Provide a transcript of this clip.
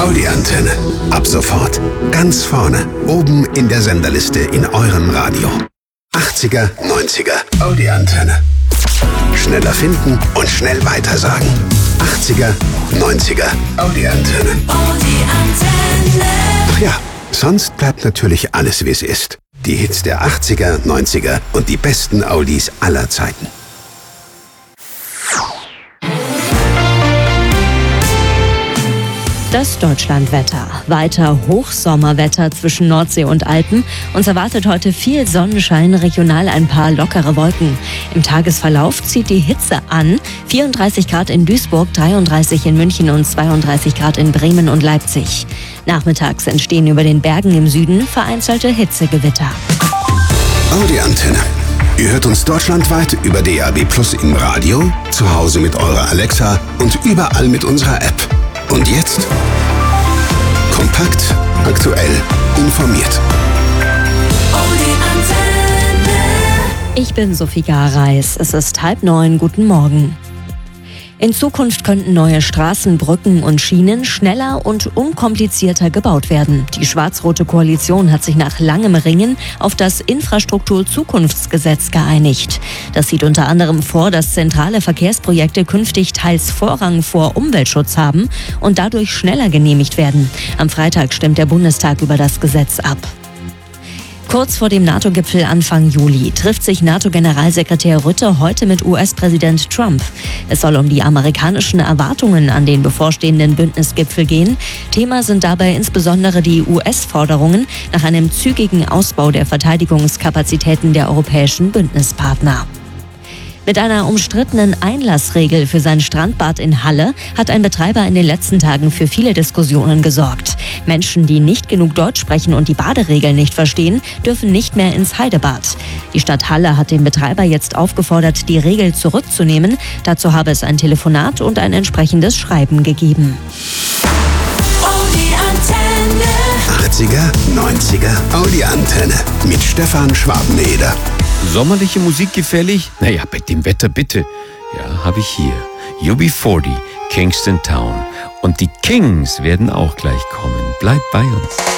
Audi-Antenne. Ab sofort ganz vorne, oben in der Senderliste in eurem Radio. 80er, 90er, Audi-Antenne. Schneller finden und schnell weitersagen. 80er, 90er, Audi-Antenne. Ach ja, sonst bleibt natürlich alles, wie es ist. Die Hits der 80er, 90er und die besten Audis aller Zeiten. Das Deutschlandwetter. Weiter Hochsommerwetter zwischen Nordsee und Alpen. Uns erwartet heute viel Sonnenschein, regional ein paar lockere Wolken. Im Tagesverlauf zieht die Hitze an. 34 Grad in Duisburg, 33 in München und 32 Grad in Bremen und Leipzig. Nachmittags entstehen über den Bergen im Süden vereinzelte Hitzegewitter. Audi-Antenne. Ihr hört uns deutschlandweit über DAB+ im Radio, zu Hause mit eurer Alexa und überall mit unserer App. Und jetzt? Kompakt, aktuell, informiert. Ich bin Sophie Gareis. Es ist 8:30. Guten Morgen. In Zukunft könnten neue Straßen, Brücken und Schienen schneller und unkomplizierter gebaut werden. Die schwarz-rote Koalition hat sich nach langem Ringen auf das Infrastrukturzukunftsgesetz geeinigt. Das sieht unter anderem vor, dass zentrale Verkehrsprojekte künftig teils Vorrang vor Umweltschutz haben und dadurch schneller genehmigt werden. Am Freitag stimmt der Bundestag über das Gesetz ab. Kurz vor dem NATO-Gipfel Anfang Juli trifft sich NATO-Generalsekretär Rutte heute mit US-Präsident Trump. Es soll um die amerikanischen Erwartungen an den bevorstehenden Bündnisgipfel gehen. Thema sind dabei insbesondere die US-Forderungen nach einem zügigen Ausbau der Verteidigungskapazitäten der europäischen Bündnispartner. Mit einer umstrittenen Einlassregel für sein Strandbad in Halle hat ein Betreiber in den letzten Tagen für viele Diskussionen gesorgt. Menschen, die nicht genug Deutsch sprechen und die Baderegeln nicht verstehen, dürfen nicht mehr ins Heidebad. Die Stadt Halle hat den Betreiber jetzt aufgefordert, die Regel zurückzunehmen. Dazu habe es ein Telefonat und ein entsprechendes Schreiben gegeben. 80er, 90er, Audi-Antenne mit Stefan Schwabeneder. Sommerliche Musik gefällig? Naja, bei dem Wetter bitte. Ja, habe ich hier. UB40, Kingston Town. Und die Kings werden auch gleich kommen. Bleibt bei uns.